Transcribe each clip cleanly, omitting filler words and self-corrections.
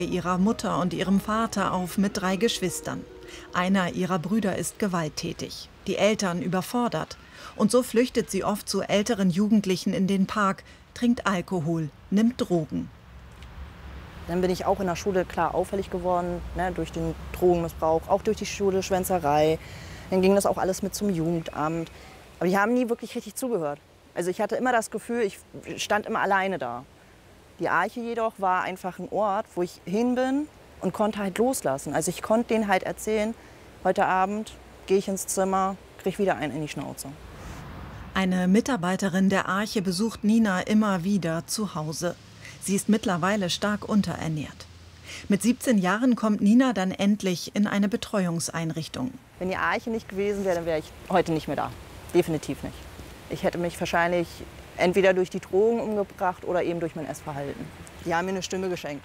ihrer Mutter und ihrem Vater auf mit 3 Geschwistern. Einer ihrer Brüder ist gewalttätig, die Eltern überfordert. Und so flüchtet sie oft zu älteren Jugendlichen in den Park, trinkt Alkohol, nimmt Drogen. Dann bin ich auch in der Schule klar auffällig geworden, ne, durch den Drogenmissbrauch, auch durch die Schule, Schwänzerei. Dann ging das auch alles mit zum Jugendamt. Aber die haben nie wirklich richtig zugehört. Also ich hatte immer das Gefühl, ich stand immer alleine da. Die Arche jedoch war einfach ein Ort, wo ich hin bin und konnte halt loslassen. Also ich konnte denen halt erzählen, heute Abend gehe ich ins Zimmer, kriege wieder einen in die Schnauze. Eine Mitarbeiterin der Arche besucht Nina immer wieder zu Hause. Sie ist mittlerweile stark unterernährt. Mit 17 Jahren kommt Nina dann endlich in eine Betreuungseinrichtung. Wenn die Arche nicht gewesen wäre, dann wäre ich heute nicht mehr da. Definitiv nicht. Ich hätte mich wahrscheinlich entweder durch die Drogen umgebracht oder eben durch mein Essverhalten. Die haben mir eine Stimme geschenkt.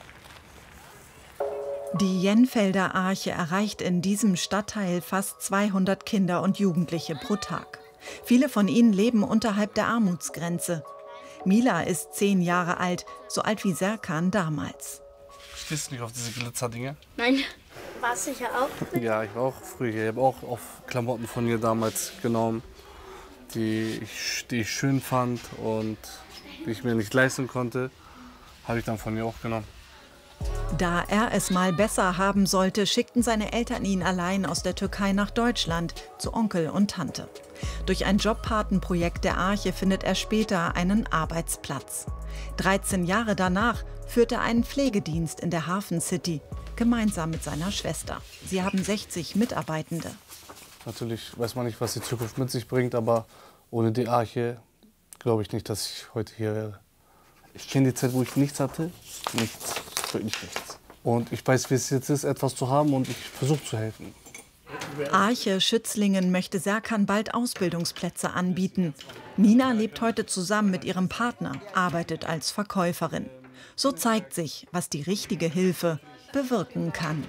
Die Jenfelder Arche erreicht in diesem Stadtteil fast 200 Kinder und Jugendliche pro Tag. Viele von ihnen leben unterhalb der Armutsgrenze. Mila ist 10 Jahre alt, so alt wie Serkan damals. Stehst du nicht auf diese Glitzerdinge? Nein. Warst du sicher auch? Ja, ich war auch früher hier. Ich habe auch auf Klamotten von ihr damals genommen, die ich schön fand und die ich mir nicht leisten konnte, habe ich dann von ihr auch genommen. Da er es mal besser haben sollte, schickten seine Eltern ihn allein aus der Türkei nach Deutschland zu Onkel und Tante. Durch ein Jobpatenprojekt der Arche findet er später einen Arbeitsplatz. 13 Jahre danach führt er einen Pflegedienst in der Hafen City, gemeinsam mit seiner Schwester. Sie haben 60 Mitarbeitende. Natürlich weiß man nicht, was die Zukunft mit sich bringt, aber ohne die Arche glaube ich nicht, dass ich heute hier wäre. Ich kenne die Zeit, wo ich nichts hatte, nichts, wirklich nichts. Und ich weiß, wie es jetzt ist, etwas zu haben und ich versuche zu helfen. Arche Schützlingen möchte Serkan bald Ausbildungsplätze anbieten. Nina lebt heute zusammen mit ihrem Partner, arbeitet als Verkäuferin. So zeigt sich, was die richtige Hilfe bewirken kann.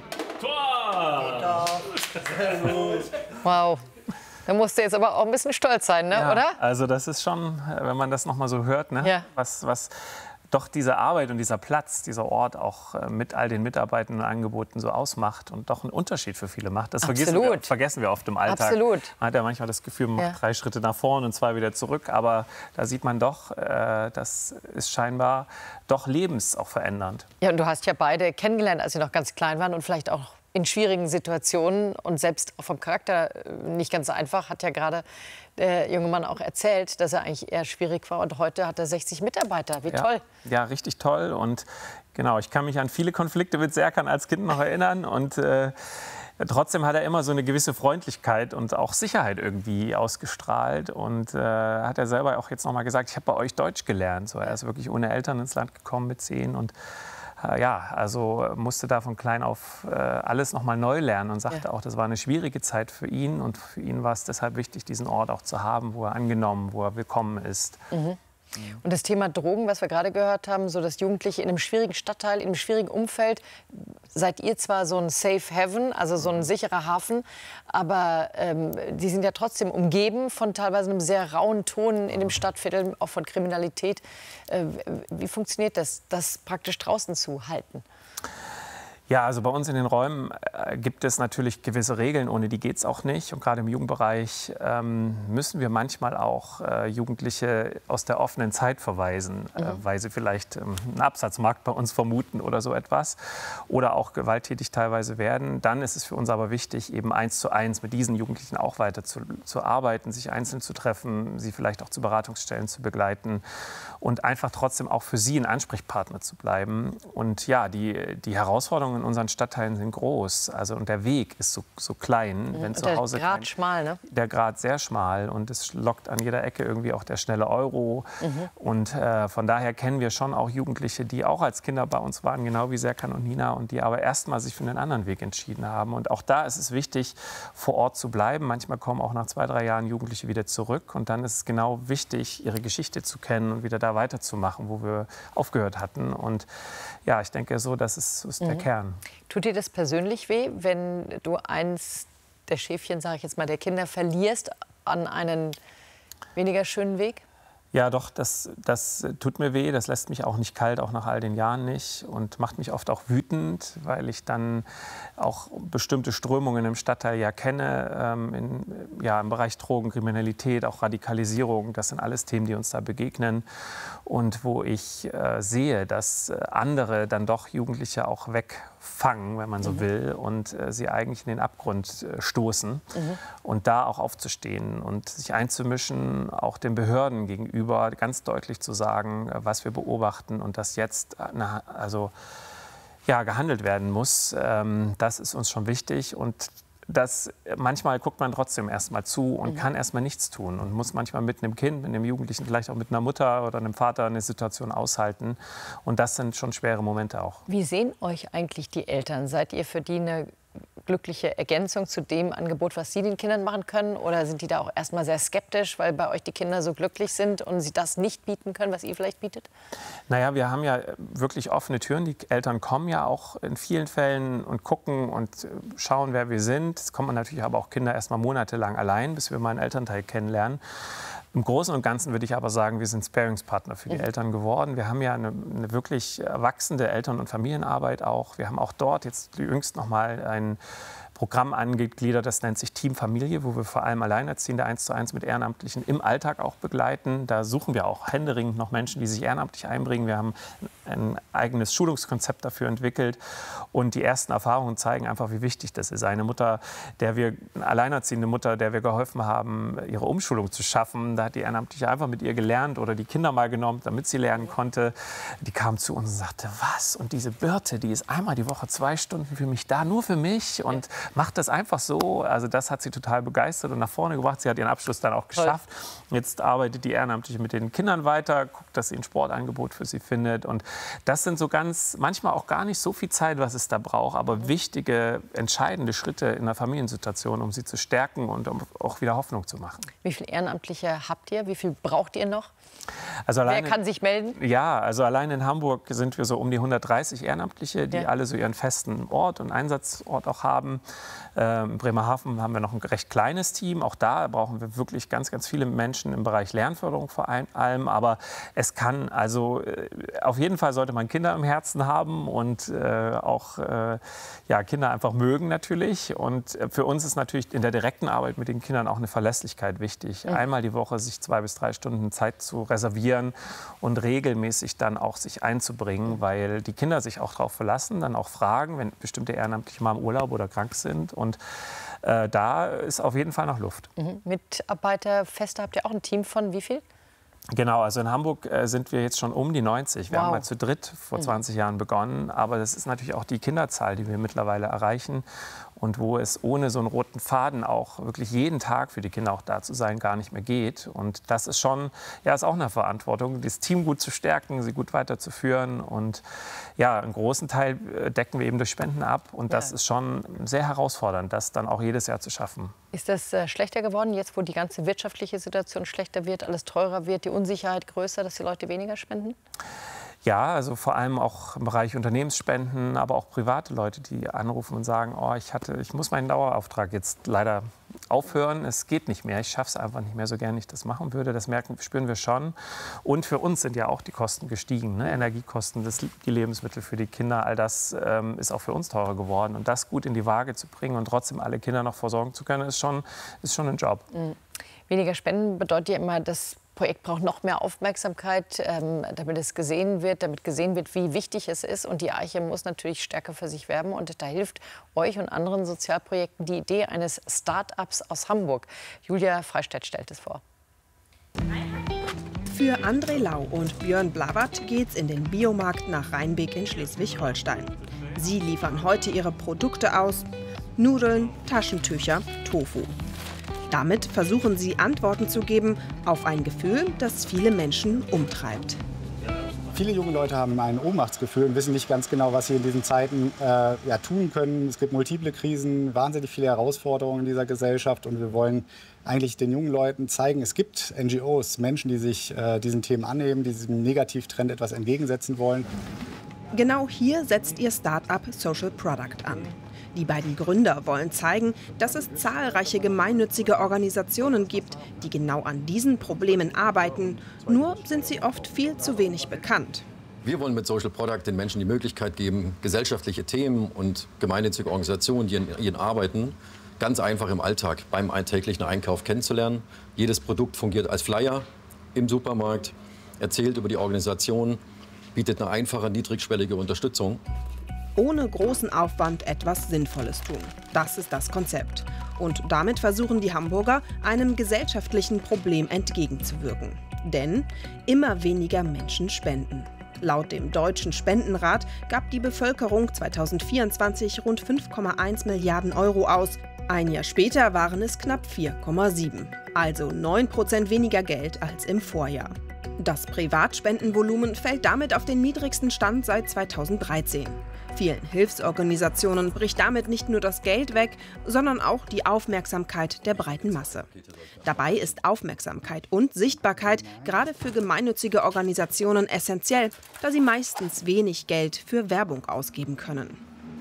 Wow. Da musst du jetzt aber auch ein bisschen stolz sein, ne? Ja, oder? Also das ist schon, wenn man das noch mal so hört, ne? Ja. Was doch diese Arbeit und dieser Platz, dieser Ort auch mit all den Mitarbeitern und Angeboten so ausmacht und doch einen Unterschied für viele macht. Das vergessen wir oft im Alltag. Absolut. Man hat ja manchmal das Gefühl, man macht 3 Schritte nach vorne und 2 wieder zurück. Aber da sieht man doch, das ist scheinbar doch lebens auch verändernd. Ja, und du hast ja beide kennengelernt, als sie noch ganz klein waren und vielleicht auch in schwierigen Situationen und selbst auch vom Charakter nicht ganz so einfach, hat ja gerade der junge Mann auch erzählt, dass er eigentlich eher schwierig war und heute hat er 60 Mitarbeiter. Wie toll. Ja, richtig toll und genau, ich kann mich an viele Konflikte mit Serkan als Kind noch erinnern und trotzdem hat er immer so eine gewisse Freundlichkeit und auch Sicherheit irgendwie ausgestrahlt und hat er selber auch jetzt noch mal gesagt, ich habe bei euch Deutsch gelernt. So, er ist wirklich ohne Eltern ins Land gekommen mit 10 und ja, also musste da von klein auf alles noch mal neu lernen und sagte auch, das war eine schwierige Zeit für ihn und für ihn war es deshalb wichtig, diesen Ort auch zu haben, wo er angenommen, wo er willkommen ist. Mhm. Und das Thema Drogen, was wir gerade gehört haben, so dass Jugendliche in einem schwierigen Stadtteil, in einem schwierigen Umfeld, seid ihr zwar so ein Safe Haven, also so ein sicherer Hafen, aber die sind ja trotzdem umgeben von teilweise einem sehr rauen Ton in dem Stadtviertel, auch von Kriminalität. Wie funktioniert das, das praktisch draußen zu halten? Ja, also bei uns in den Räumen gibt es natürlich gewisse Regeln, ohne die geht es auch nicht. Und gerade im Jugendbereich müssen wir manchmal auch Jugendliche aus der offenen Zeit verweisen, weil sie vielleicht einen Absatzmarkt bei uns vermuten oder so etwas. Oder auch gewalttätig teilweise werden. Dann ist es für uns aber wichtig, eben 1:1 mit diesen Jugendlichen auch weiter zu arbeiten, sich einzeln zu treffen, sie vielleicht auch zu Beratungsstellen zu begleiten und einfach trotzdem auch für sie ein Ansprechpartner zu bleiben. Und ja, die Herausforderungen in unseren Stadtteilen sind groß. Also, und der Weg ist so klein. Wenn zu Hause der Grat schmal, ne? Der Grat sehr schmal. Und es lockt an jeder Ecke irgendwie auch der schnelle Euro. Und von daher kennen wir schon auch Jugendliche, die auch als Kinder bei uns waren, genau wie Serkan und Nina, und die aber erst mal sich für einen anderen Weg entschieden haben. Und auch da ist es wichtig, vor Ort zu bleiben. Manchmal kommen auch nach 2, 3 Jahren Jugendliche wieder zurück. Und dann ist es genau wichtig, ihre Geschichte zu kennen und wieder da weiterzumachen, wo wir aufgehört hatten. Und ja, ich denke, so, das ist der Kern. Tut dir das persönlich weh, wenn du eins der Schäfchen, sage ich jetzt mal, der Kinder verlierst an einen weniger schönen Weg? Ja, doch, das tut mir weh. Das lässt mich auch nicht kalt, auch nach all den Jahren nicht. Und macht mich oft auch wütend, weil ich dann auch bestimmte Strömungen im Stadtteil ja kenne, im Bereich Drogenkriminalität, auch Radikalisierung. Das sind alles Themen, die uns da begegnen. Und wo ich sehe, dass andere dann doch Jugendliche auch wegfangen, wenn man so will, und sie eigentlich in den Abgrund stoßen. Und da auch aufzustehen und sich einzumischen, auch den Behörden gegenüber ganz deutlich zu sagen, was wir beobachten und dass jetzt gehandelt werden muss. Das ist uns schon wichtig. Und manchmal guckt man trotzdem erst mal zu und kann erst mal nichts tun und muss manchmal mit einem Kind, mit einem Jugendlichen, vielleicht auch mit einer Mutter oder einem Vater eine Situation aushalten. Und das sind schon schwere Momente auch. Wie sehen euch eigentlich die Eltern? Seid ihr für die eine glückliche Ergänzung zu dem Angebot, was Sie den Kindern machen können? Oder sind die da auch erstmal sehr skeptisch, weil bei euch die Kinder so glücklich sind und sie das nicht bieten können, was ihr vielleicht bietet? Naja, wir haben ja wirklich offene Türen. Die Eltern kommen ja auch in vielen Fällen und gucken und schauen, wer wir sind. Es kommen natürlich aber auch Kinder erst mal monatelang allein, bis wir mal einen Elternteil kennenlernen. Im Großen und Ganzen würde ich aber sagen, wir sind Sparingspartner für die Eltern geworden. Wir haben ja eine wirklich wachsende Eltern- und Familienarbeit auch. Wir haben auch dort jetzt jüngst noch mal ein Programm angegliedert, das nennt sich Team Familie, wo wir vor allem Alleinerziehende 1:1 mit Ehrenamtlichen im Alltag auch begleiten. Da suchen wir auch händeringend noch Menschen, die sich ehrenamtlich einbringen. Wir haben ein eigenes Schulungskonzept dafür entwickelt. Und die ersten Erfahrungen zeigen einfach, wie wichtig das ist. Eine alleinerziehende Mutter, der wir geholfen haben, ihre Umschulung zu schaffen, da hat die Ehrenamtliche einfach mit ihr gelernt oder die Kinder mal genommen, damit sie lernen konnte. Die kam zu uns und sagte, was? Und diese Birte, die ist einmal die Woche 2 Stunden für mich da, nur für mich. Und macht das einfach so. Also das hat sie total begeistert und nach vorne gebracht. Sie hat ihren Abschluss dann auch geschafft. Jetzt arbeitet die Ehrenamtliche mit den Kindern weiter, guckt, dass sie ein Sportangebot für sie findet. Und das sind so manchmal auch gar nicht so viel Zeit, was es da braucht, aber wichtige, entscheidende Schritte in der Familiensituation, um sie zu stärken und um auch wieder Hoffnung zu machen. Wie viele Ehrenamtliche habt ihr? Wie viel braucht ihr noch? Also Wer kann sich melden? Ja, also allein in Hamburg sind wir so um die 130 Ehrenamtliche, die alle so ihren festen Ort und Einsatzort auch haben. In Bremerhaven haben wir noch ein recht kleines Team. Auch da brauchen wir wirklich ganz, ganz viele Menschen im Bereich Lernförderung vor allem. Aber es kann auf jeden Fall sollte man Kinder im Herzen haben und Kinder einfach mögen natürlich. Und für uns ist natürlich in der direkten Arbeit mit den Kindern auch eine Verlässlichkeit wichtig. Einmal die Woche sich 2 bis 3 Stunden Zeit zu reservieren und regelmäßig dann auch sich einzubringen, weil die Kinder sich auch darauf verlassen, dann auch fragen, wenn bestimmte Ehrenamtliche mal im Urlaub oder krank sind. Und da ist auf jeden Fall noch Luft. Mitarbeiterfeste habt ihr auch ein Team von wie viel? Genau, also in Hamburg sind wir jetzt schon um die 90. Wir haben mal zu dritt vor 20 Jahren begonnen. Aber das ist natürlich auch die Kinderzahl, die wir mittlerweile erreichen. Und wo es ohne so einen roten Faden auch wirklich jeden Tag für die Kinder auch da zu sein gar nicht mehr geht. Und das ist schon, ist auch eine Verantwortung, das Team gut zu stärken, sie gut weiterzuführen. Und einen großen Teil decken wir eben durch Spenden ab. Und das ist schon sehr herausfordernd, das dann auch jedes Jahr zu schaffen. Ist das schlechter geworden, jetzt wo die ganze wirtschaftliche Situation schlechter wird, alles teurer wird, die Unsicherheit größer, dass die Leute weniger spenden? Ja, also vor allem auch im Bereich Unternehmensspenden, aber auch private Leute, die anrufen und sagen, ich muss meinen Dauerauftrag jetzt leider aufhören, es geht nicht mehr, ich schaffe es einfach nicht mehr so gern ich das machen würde. Das spüren wir schon. Und für uns sind ja auch die Kosten gestiegen, ne? Energiekosten, die Lebensmittel für die Kinder, all das ist auch für uns teurer geworden. Und das gut in die Waage zu bringen und trotzdem alle Kinder noch versorgen zu können, ist schon ein Job. Weniger Spenden bedeutet ja immer, das Projekt braucht noch mehr Aufmerksamkeit, damit es gesehen wird, wie wichtig es ist. Und die Arche muss natürlich stärker für sich werben. Und da hilft euch und anderen Sozialprojekten die Idee eines Start-ups aus Hamburg. Julia Freistedt stellt es vor. Für André Lau und Björn Blavat geht's in den Biomarkt nach Rheinbeek in Schleswig-Holstein. Sie liefern heute ihre Produkte aus: Nudeln, Taschentücher, Tofu. Damit versuchen sie Antworten zu geben auf ein Gefühl, das viele Menschen umtreibt. Viele junge Leute haben ein Ohnmachtsgefühl und wissen nicht ganz genau, was sie in diesen Zeiten tun können. Es gibt multiple Krisen, wahnsinnig viele Herausforderungen in dieser Gesellschaft. Und wir wollen eigentlich den jungen Leuten zeigen, es gibt NGOs, Menschen, die sich diesen Themen annehmen, die diesem Negativtrend etwas entgegensetzen wollen. Genau hier setzt ihr Start-up Social Product an. Die beiden Gründer wollen zeigen, dass es zahlreiche gemeinnützige Organisationen gibt, die genau an diesen Problemen arbeiten. Nur sind sie oft viel zu wenig bekannt. Wir wollen mit Social Product den Menschen die Möglichkeit geben, gesellschaftliche Themen und gemeinnützige Organisationen, die in ihren arbeiten, ganz einfach im Alltag beim alltäglichen Einkauf kennenzulernen. Jedes Produkt fungiert als Flyer im Supermarkt, erzählt über die Organisation, bietet eine einfache, niedrigschwellige Unterstützung. Ohne großen Aufwand etwas Sinnvolles tun. Das ist das Konzept. Und damit versuchen die Hamburger, einem gesellschaftlichen Problem entgegenzuwirken. Denn immer weniger Menschen spenden. Laut dem Deutschen Spendenrat gab die Bevölkerung 2024 rund 5,1 Milliarden Euro aus. Ein Jahr später waren es knapp 4,7. Also 9% weniger Geld als im Vorjahr. Das Privatspendenvolumen fällt damit auf den niedrigsten Stand seit 2013. Vielen Hilfsorganisationen bricht damit nicht nur das Geld weg, sondern auch die Aufmerksamkeit der breiten Masse. Dabei ist Aufmerksamkeit und Sichtbarkeit gerade für gemeinnützige Organisationen essentiell, da sie meistens wenig Geld für Werbung ausgeben können.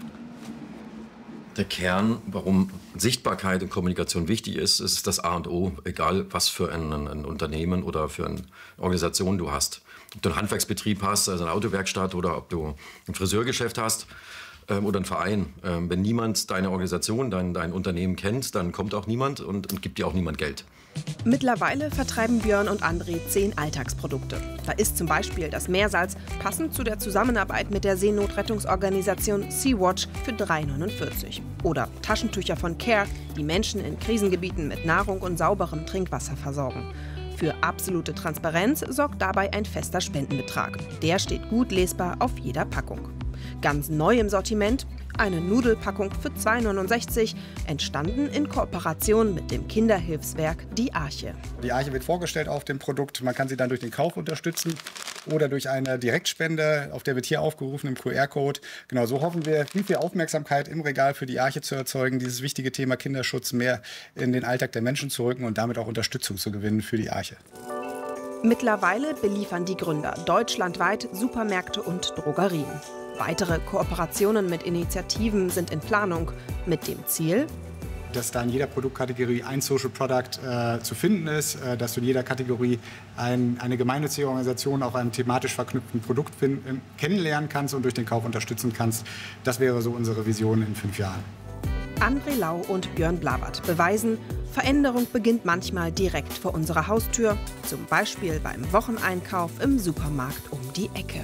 Der Kern, warum Sichtbarkeit und Kommunikation wichtig ist, ist das A und O, egal was für ein Unternehmen oder für eine Organisation du hast. Ob du einen Handwerksbetrieb hast, also eine Autowerkstatt, oder ob du ein Friseurgeschäft hast oder ein Verein. Wenn niemand deine Organisation, dein Unternehmen kennt, dann kommt auch niemand und gibt dir auch niemand Geld. Mittlerweile vertreiben Björn und André 10 Alltagsprodukte. Da ist zum Beispiel das Meersalz, passend zu der Zusammenarbeit mit der Seenotrettungsorganisation Sea-Watch, für 3,49 €. Oder Taschentücher von Care, die Menschen in Krisengebieten mit Nahrung und sauberem Trinkwasser versorgen. Für absolute Transparenz sorgt dabei ein fester Spendenbetrag. Der steht gut lesbar auf jeder Packung. Ganz neu im Sortiment eine Nudelpackung für 2,69 €, entstanden in Kooperation mit dem Kinderhilfswerk Die Arche. Die Arche wird vorgestellt auf dem Produkt. Man kann sie dann durch den Kauf unterstützen oder durch eine Direktspende. Auf der wird hier aufgerufen im QR-Code. Genau, so hoffen wir, viel Aufmerksamkeit im Regal für die Arche zu erzeugen, dieses wichtige Thema Kinderschutz mehr in den Alltag der Menschen zu rücken und damit auch Unterstützung zu gewinnen für die Arche. Mittlerweile beliefern die Gründer deutschlandweit Supermärkte und Drogerien. Weitere Kooperationen mit Initiativen sind in Planung, mit dem Ziel, dass da in jeder Produktkategorie ein Social Product zu finden ist, dass du in jeder Kategorie eine gemeinnützige Organisation auf einem thematisch verknüpften Produkt kennenlernen kannst und durch den Kauf unterstützen kannst. Das wäre so unsere Vision in 5 Jahren. André Lau und Björn Blabert beweisen, Veränderung beginnt manchmal direkt vor unserer Haustür, zum Beispiel beim Wocheneinkauf im Supermarkt um die Ecke.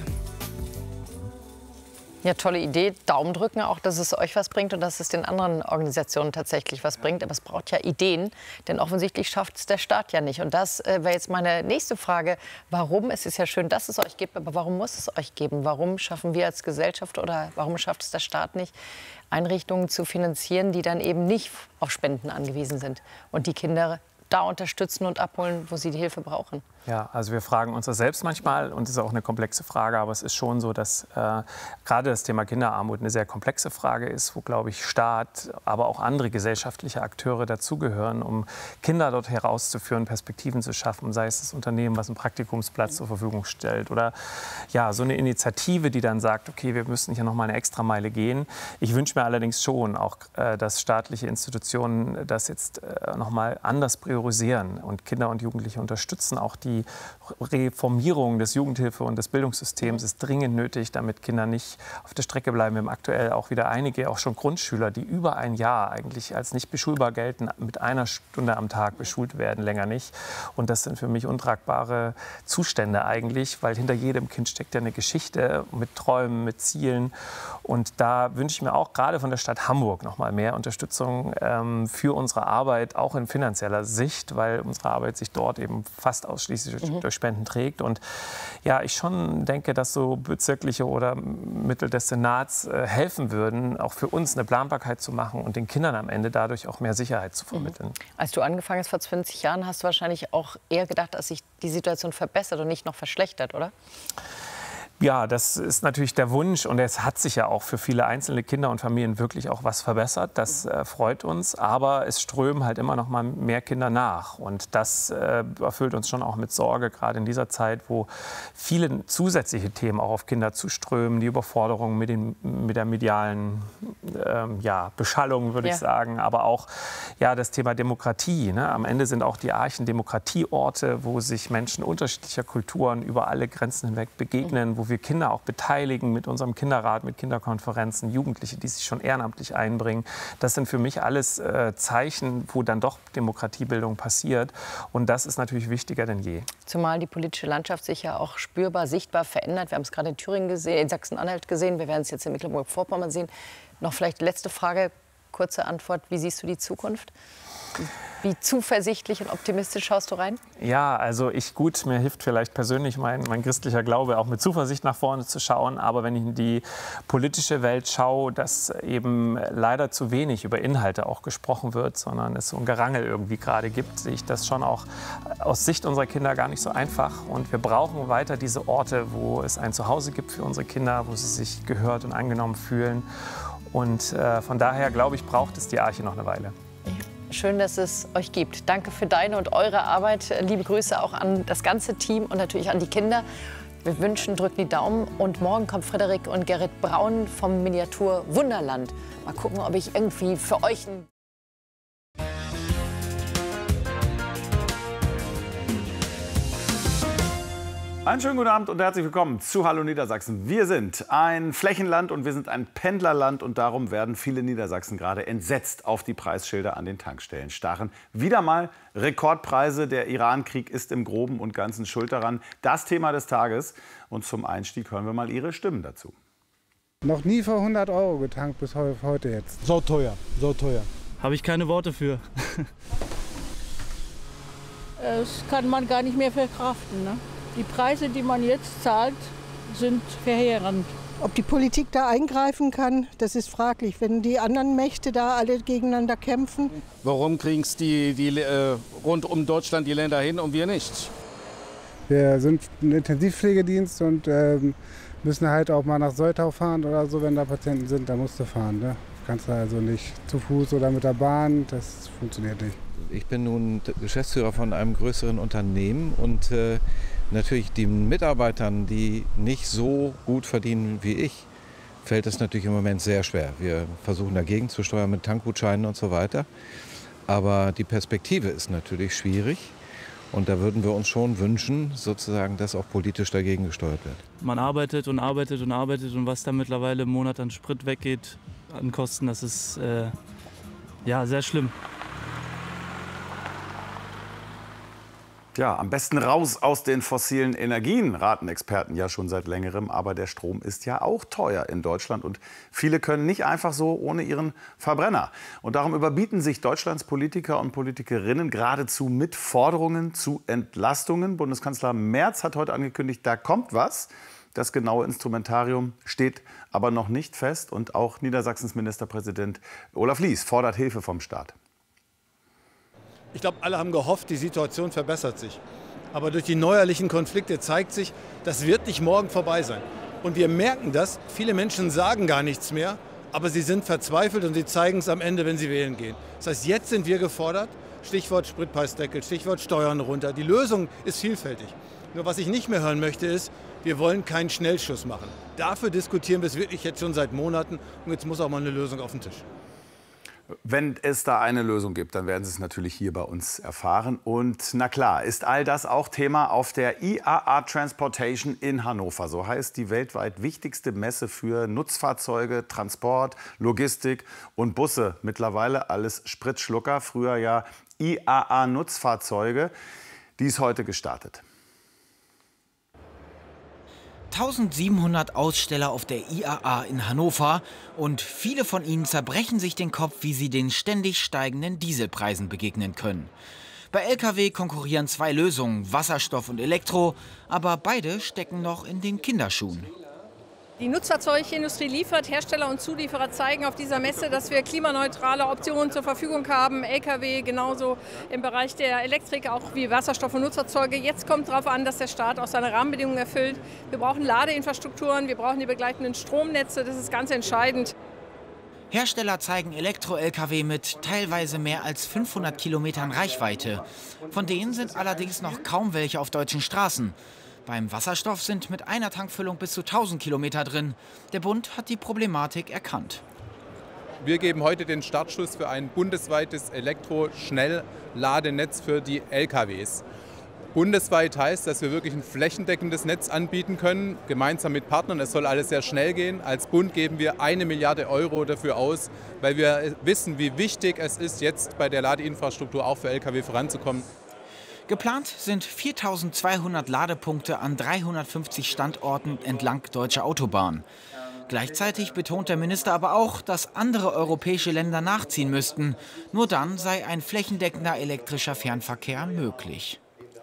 Ja, tolle Idee. Daumen drücken auch, dass es euch was bringt und dass es den anderen Organisationen tatsächlich was bringt. Aber es braucht ja Ideen, denn offensichtlich schafft es der Staat ja nicht. Und das wäre jetzt meine nächste Frage. Warum? Es ist ja schön, dass es euch gibt, aber warum muss es euch geben? Warum schaffen wir als Gesellschaft oder warum schafft es der Staat nicht, Einrichtungen zu finanzieren, die dann eben nicht auf Spenden angewiesen sind und die Kinder da unterstützen und abholen, wo sie die Hilfe brauchen? Ja, also wir fragen uns das selbst manchmal und es ist auch eine komplexe Frage, aber es ist schon so, dass gerade das Thema Kinderarmut eine sehr komplexe Frage ist, wo, glaube ich, Staat, aber auch andere gesellschaftliche Akteure dazugehören, um Kinder dort herauszuführen, Perspektiven zu schaffen, sei es das Unternehmen, was einen Praktikumsplatz zur Verfügung stellt oder ja, so eine Initiative, die dann sagt, okay, wir müssen hier noch mal eine Extrameile gehen. Ich wünsche mir allerdings schon auch, dass staatliche Institutionen das jetzt noch mal anders priorisieren und Kinder und Jugendliche unterstützen, auch die Reformierung des Jugendhilfe- und des Bildungssystems ist dringend nötig, damit Kinder nicht auf der Strecke bleiben. Wir haben aktuell auch wieder einige, auch schon Grundschüler, die über ein Jahr eigentlich als nicht beschulbar gelten, mit 1 Stunde am Tag beschult werden, länger nicht. Und das sind für mich untragbare Zustände eigentlich, weil hinter jedem Kind steckt ja eine Geschichte mit Träumen, mit Zielen. Und da wünsche ich mir auch gerade von der Stadt Hamburg noch mal mehr Unterstützung für unsere Arbeit, auch in finanzieller Sicht, weil unsere Arbeit sich dort eben fast ausschließlich durch Spenden trägt. Und ja, ich schon denke, dass so bezirkliche oder Mittel des Senats helfen würden, auch für uns eine Planbarkeit zu machen und den Kindern am Ende dadurch auch mehr Sicherheit zu vermitteln. Als du angefangen hast vor 20 Jahren, hast du wahrscheinlich auch eher gedacht, dass sich die Situation verbessert und nicht noch verschlechtert, oder? Ja, das ist natürlich der Wunsch und es hat sich ja auch für viele einzelne Kinder und Familien wirklich auch was verbessert. Das freut uns, aber es strömen halt immer noch mal mehr Kinder nach und das erfüllt uns schon auch mit Sorge, gerade in dieser Zeit, wo viele zusätzliche Themen auch auf Kinder zuströmen, die Überforderung mit der medialen Beschallung, würde ich sagen, aber auch das Thema Demokratie. Ne? Am Ende sind auch die Archen Demokratieorte, wo sich Menschen unterschiedlicher Kulturen über alle Grenzen hinweg begegnen, wo wir Kinder auch beteiligen mit unserem Kinderrat, mit Kinderkonferenzen, Jugendliche, die sich schon ehrenamtlich einbringen. Das sind für mich alles Zeichen, wo dann doch Demokratiebildung passiert. Und das ist natürlich wichtiger denn je. Zumal die politische Landschaft sich ja auch spürbar, sichtbar verändert. Wir haben es gerade in Thüringen gesehen, in Sachsen-Anhalt gesehen. Wir werden es jetzt in Mecklenburg-Vorpommern sehen. Noch vielleicht letzte Frage, kurze Antwort. Wie siehst du die Zukunft? Wie zuversichtlich und optimistisch schaust du rein? Ja, also mir hilft vielleicht persönlich mein christlicher Glaube, auch mit Zuversicht nach vorne zu schauen. Aber wenn ich in die politische Welt schaue, dass eben leider zu wenig über Inhalte auch gesprochen wird, sondern es so ein Gerangel irgendwie gerade gibt, sehe ich das schon auch aus Sicht unserer Kinder gar nicht so einfach. Und wir brauchen weiter diese Orte, wo es ein Zuhause gibt für unsere Kinder, wo sie sich gehört und angenommen fühlen. Und von daher, glaube ich, braucht es die Arche noch eine Weile. Schön, dass es euch gibt. Danke für deine und eure Arbeit. Liebe Grüße auch an das ganze Team und natürlich an die Kinder. Wir wünschen, drückt die Daumen. Und morgen kommt Frederik und Gerrit Braun vom Miniatur Wunderland. Mal gucken, ob ich irgendwie für euch ein Einen schönen guten Abend und herzlich willkommen zu Hallo Niedersachsen. Wir sind ein Flächenland und wir sind ein Pendlerland und darum werden viele Niedersachsen gerade entsetzt auf die Preisschilder an den Tankstellen starren. Wieder mal Rekordpreise, der Iran-Krieg ist im Groben und Ganzen schuld daran. Das Thema des Tages und zum Einstieg hören wir mal Ihre Stimmen dazu. Noch nie für 100 € getankt bis heute jetzt. So teuer, so teuer. Habe ich keine Worte für. Das kann man gar nicht mehr verkraften, ne? Die Preise, die man jetzt zahlt, sind verheerend. Ob die Politik da eingreifen kann, das ist fraglich. Wenn die anderen Mächte da alle gegeneinander kämpfen. Warum kriegen es die rund um Deutschland die Länder hin und wir nicht? Wir sind ein Intensivpflegedienst und müssen halt auch mal nach Soltau fahren oder so, wenn da Patienten sind, da musst du fahren. Ne? Kannst du also nicht zu Fuß oder mit der Bahn, das funktioniert nicht. Ich bin nun Geschäftsführer von einem größeren Unternehmen und natürlich den Mitarbeitern, die nicht so gut verdienen wie ich, fällt es natürlich im Moment sehr schwer. Wir versuchen dagegen zu steuern mit Tankgutscheinen und so weiter. Aber die Perspektive ist natürlich schwierig. Und da würden wir uns schon wünschen, sozusagen, dass auch politisch dagegen gesteuert wird. Man arbeitet und arbeitet und arbeitet und was da mittlerweile im Monat an Sprit weggeht, an Kosten, das ist sehr schlimm. Ja, am besten raus aus den fossilen Energien, raten Experten ja schon seit längerem. Aber der Strom ist ja auch teuer in Deutschland und viele können nicht einfach so ohne ihren Verbrenner. Und darum überbieten sich Deutschlands Politiker und Politikerinnen geradezu mit Forderungen zu Entlastungen. Bundeskanzler Merz hat heute angekündigt, da kommt was. Das genaue Instrumentarium steht aber noch nicht fest. Und auch Niedersachsens Ministerpräsident Olaf Lies fordert Hilfe vom Staat. Ich glaube, alle haben gehofft, die Situation verbessert sich. Aber durch die neuerlichen Konflikte zeigt sich, das wird nicht morgen vorbei sein. Und wir merken das, viele Menschen sagen gar nichts mehr, aber sie sind verzweifelt und sie zeigen es am Ende, wenn sie wählen gehen. Das heißt, jetzt sind wir gefordert, Stichwort Spritpreisdeckel, Stichwort Steuern runter. Die Lösung ist vielfältig. Nur was ich nicht mehr hören möchte, ist, wir wollen keinen Schnellschuss machen. Dafür diskutieren wir es wirklich jetzt schon seit Monaten und jetzt muss auch mal eine Lösung auf den Tisch. Wenn es da eine Lösung gibt, dann werden Sie es natürlich hier bei uns erfahren. Und na klar, ist all das auch Thema auf der IAA Transportation in Hannover. So heißt die weltweit wichtigste Messe für Nutzfahrzeuge, Transport, Logistik und Busse. Mittlerweile alles Spritschlucker, früher ja IAA Nutzfahrzeuge. Die ist heute gestartet. 1700 Aussteller auf der IAA in Hannover und viele von ihnen zerbrechen sich den Kopf, wie sie den ständig steigenden Dieselpreisen begegnen können. Bei Lkw konkurrieren zwei Lösungen, Wasserstoff und Elektro, aber beide stecken noch in den Kinderschuhen. Die Nutzfahrzeugindustrie liefert, Hersteller und Zulieferer zeigen auf dieser Messe, dass wir klimaneutrale Optionen zur Verfügung haben. Lkw genauso im Bereich der Elektrik, auch wie Wasserstoff- und Nutzfahrzeuge. Jetzt kommt darauf an, dass der Staat auch seine Rahmenbedingungen erfüllt. Wir brauchen Ladeinfrastrukturen, wir brauchen die begleitenden Stromnetze, das ist ganz entscheidend. Hersteller zeigen Elektro-Lkw mit teilweise mehr als 500 Kilometern Reichweite. Von denen sind allerdings noch kaum welche auf deutschen Straßen. Beim Wasserstoff sind mit einer Tankfüllung bis zu 1000 Kilometer drin. Der Bund hat die Problematik erkannt. Wir geben heute den Startschuss für ein bundesweites Elektroschnellladenetz für die LKWs. Bundesweit heißt, dass wir wirklich ein flächendeckendes Netz anbieten können, gemeinsam mit Partnern. Es soll alles sehr schnell gehen. Als Bund geben wir 1 Milliarde Euro dafür aus, weil wir wissen, wie wichtig es ist, jetzt bei der Ladeinfrastruktur auch für Lkw voranzukommen. Geplant sind 4.200 Ladepunkte an 350 Standorten entlang deutscher Autobahnen. Gleichzeitig betont der Minister aber auch, dass andere europäische Länder nachziehen müssten. Nur dann sei ein flächendeckender elektrischer Fernverkehr möglich.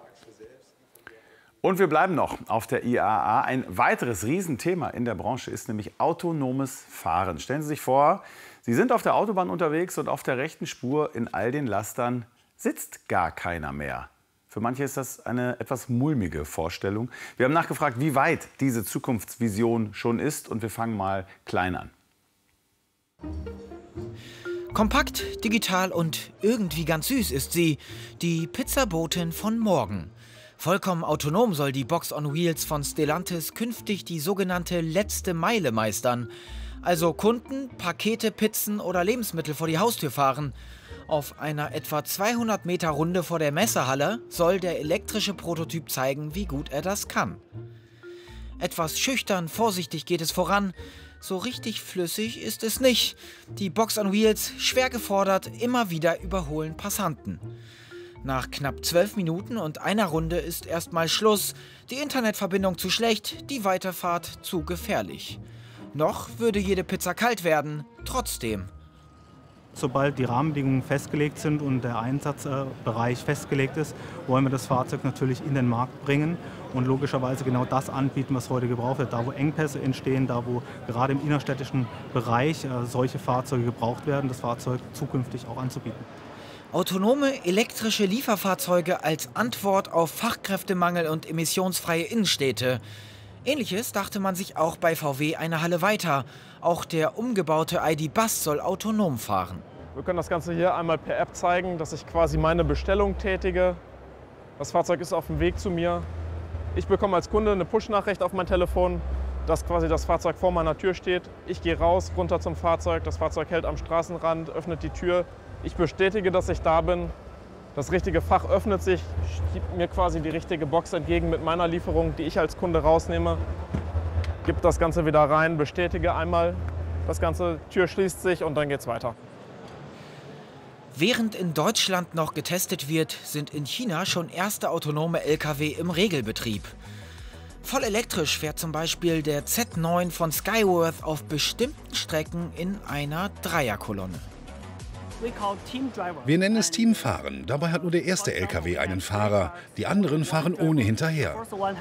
Und wir bleiben noch auf der IAA. Ein weiteres Riesenthema in der Branche ist nämlich autonomes Fahren. Stellen Sie sich vor, Sie sind auf der Autobahn unterwegs und auf der rechten Spur in all den Lastern sitzt gar keiner mehr. Für manche ist das eine etwas mulmige Vorstellung. Wir haben nachgefragt, wie weit diese Zukunftsvision schon ist, und wir fangen mal klein an. Kompakt, digital und irgendwie ganz süß ist sie, die Pizzabotin von morgen. Vollkommen autonom soll die Box on Wheels von Stellantis künftig die sogenannte letzte Meile meistern. Also Kunden, Pakete, Pizzen oder Lebensmittel vor die Haustür fahren. Auf einer etwa 200 Meter Runde vor der Messehalle soll der elektrische Prototyp zeigen, wie gut er das kann. Etwas schüchtern, vorsichtig geht es voran. So richtig flüssig ist es nicht. Die Box on Wheels, schwer gefordert, immer wieder überholen Passanten. Nach knapp 12 Minuten und einer Runde ist erstmal Schluss. Die Internetverbindung zu schlecht, die Weiterfahrt zu gefährlich. Noch würde jede Pizza kalt werden, trotzdem. Sobald die Rahmenbedingungen festgelegt sind und der Einsatzbereich festgelegt ist, wollen wir das Fahrzeug natürlich in den Markt bringen und logischerweise genau das anbieten, was heute gebraucht wird. Da, wo Engpässe entstehen, da, wo gerade im innerstädtischen Bereich solche Fahrzeuge gebraucht werden, das Fahrzeug zukünftig auch anzubieten. Autonome elektrische Lieferfahrzeuge als Antwort auf Fachkräftemangel und emissionsfreie Innenstädte. Ähnliches dachte man sich auch bei VW eine Halle weiter. Auch der umgebaute ID.Buzz soll autonom fahren. Wir können das Ganze hier einmal per App zeigen, dass ich quasi meine Bestellung tätige. Das Fahrzeug ist auf dem Weg zu mir. Ich bekomme als Kunde eine Push-Nachricht auf mein Telefon, dass quasi das Fahrzeug vor meiner Tür steht. Ich gehe raus, runter zum Fahrzeug. Das Fahrzeug hält am Straßenrand, öffnet die Tür. Ich bestätige, dass ich da bin. Das richtige Fach öffnet sich, schiebt mir quasi die richtige Box entgegen mit meiner Lieferung, die ich als Kunde rausnehme. Gebe das Ganze wieder rein, bestätige einmal das Ganze, Tür schließt sich und dann geht's weiter. Während in Deutschland noch getestet wird, sind in China schon erste autonome Lkw im Regelbetrieb. Voll elektrisch fährt zum Beispiel der Z9 von Skyworth auf bestimmten Strecken in einer Dreierkolonne. Wir nennen es Teamfahren. Dabei hat nur der erste LKW einen Fahrer. Die anderen fahren ohne hinterher.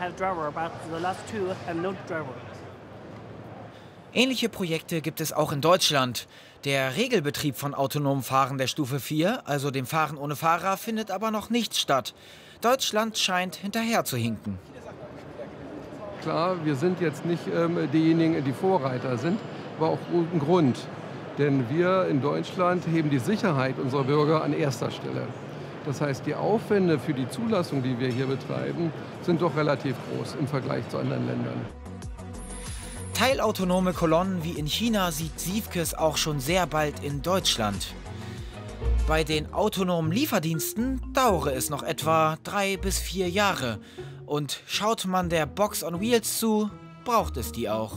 Ähnliche Projekte gibt es auch in Deutschland. Der Regelbetrieb von autonomem Fahren der Stufe 4, also dem Fahren ohne Fahrer, findet aber noch nicht statt. Deutschland scheint hinterher zu hinken. Klar, wir sind jetzt nicht diejenigen, die Vorreiter sind, aber auch guten Grund. Denn wir in Deutschland heben die Sicherheit unserer Bürger an erster Stelle. Das heißt, die Aufwände für die Zulassung, die wir hier betreiben, sind doch relativ groß im Vergleich zu anderen Ländern. Teilautonome Kolonnen wie in China sieht Siefkes auch schon sehr bald in Deutschland. Bei den autonomen Lieferdiensten dauere es noch etwa 3 bis 4 Jahre. Und schaut man der Box on Wheels zu, braucht es die auch.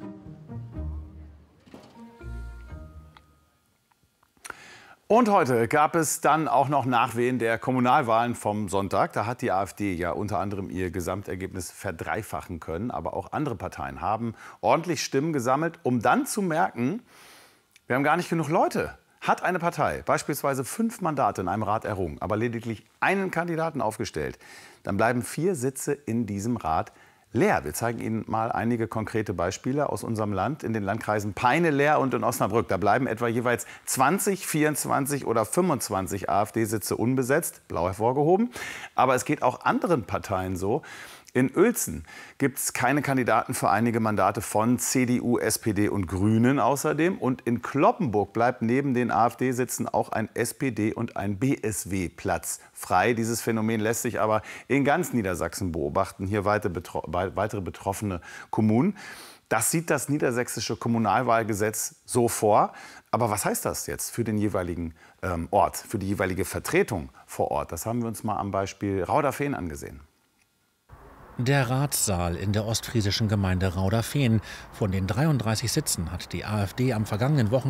Und heute gab es dann auch noch Nachwehen der Kommunalwahlen vom Sonntag. Da hat die AfD ja unter anderem ihr Gesamtergebnis verdreifachen können. Aber auch andere Parteien haben ordentlich Stimmen gesammelt, um dann zu merken, wir haben gar nicht genug Leute. Hat eine Partei beispielsweise 5 Mandate in einem Rat errungen, aber lediglich einen Kandidaten aufgestellt, dann bleiben 4 Sitze in diesem Rat leer. Wir zeigen Ihnen mal einige konkrete Beispiele aus unserem Land in den Landkreisen Peine, Leer und in Osnabrück. Da bleiben etwa jeweils 20, 24 oder 25 AfD-Sitze unbesetzt, blau hervorgehoben. Aber es geht auch anderen Parteien so. In Uelzen gibt es keine Kandidaten für einige Mandate von CDU, SPD und Grünen außerdem. Und in Cloppenburg bleibt neben den AfD-Sitzen auch ein SPD- und ein BSW-Platz frei. Dieses Phänomen lässt sich aber in ganz Niedersachsen beobachten. Hier weitere betroffene Kommunen. Das sieht das niedersächsische Kommunalwahlgesetz so vor. Aber was heißt das jetzt für den jeweiligen Ort, für die jeweilige Vertretung vor Ort? Das haben wir uns mal am Beispiel Rauderfehn angesehen. Der Ratssaal in der ostfriesischen Gemeinde Rauderfehn. Von den 33 Sitzen hat die AfD am vergangenen Wochenende